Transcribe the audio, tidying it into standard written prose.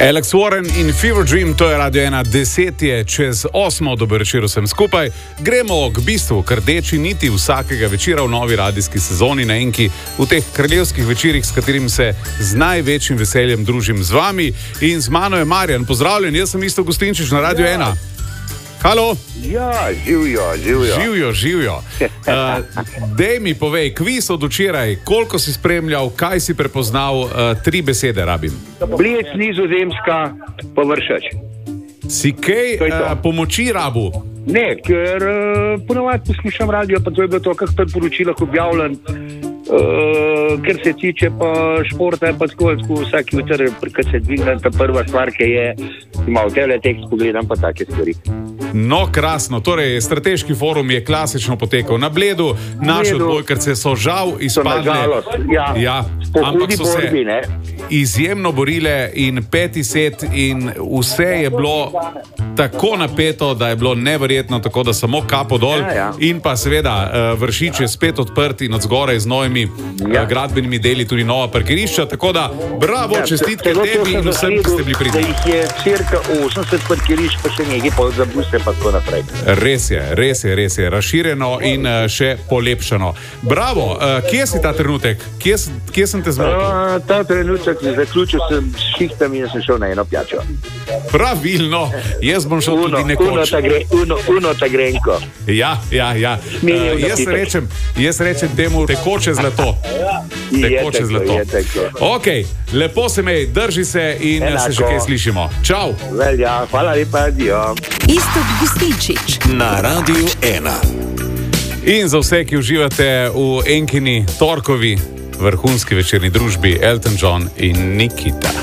Alex Warren in Fever Dream, to je Radio 1, 7:10, dober večer vsem skupaj. Gremo k bistvu, k rdeči niti vsakega večera v novi radijski sezoni na Enki, v teh kraljevskih večerih, s katerim se z največjim veseljem družim z vami. In z mano je Marjan. Pozdravljen, jaz sem Isto Gustinčič na Radio 1. Halo? Ja, živijo. Dej mi povej, kviz od včeraj, koliko si spremljal, kaj si prepoznal, 3 besede rabim. Bled, Nizozemska, pa Vršač. Si kaj pomoči rabu? Ne, ker ponovadi poslušam radio, pa to je bilo to, kar v poročilah objavljen. Ker se tiče pa športa, pa tako vsak jutr, kad se dvigne ta prva stvar, ki je, ima v teletekst pogledam pa take stvari. No, krasno. Torej, strateški forum je klasično potekal na Bledu. Naše odbojkarce so žal izpadle. Ja, ampak so se izjemno borile in 5. set in vse je bilo tako napeto, da je bilo neverjetno, tako da samo kapo dol. In pa seveda Vršič je spet odprt in od zgoraj z novimi gradbenimi deli tudi nova parkirišča. Tako da bravo, čestitke tebi in vsem, ki ste bili pridni. Da jih je cirka 80 parkirišč, pa še nekaj pa za buse pa tako naprej. Res je, razširjeno in še polepšano. Bravo, kje si ta trenutek? Kje sem te zmotil? Ta trenutek zaključil sem s šihtami in sem šel na eno pijačo. Pravilno, jaz bom šel tudi nekoč. Uno ta grenko. Ja. Jaz rečem temu tekoče zlato. Tekoče zlato. Ok, lepo se mej, drži se in se že kaj slišimo. Čau. Velja, hvala lepa, adijo. Isto Gustinčič na Radio 1. In za vse, ki uživate v Enkini torkovi vrhunski večerni družbi, Elton John in Nikita.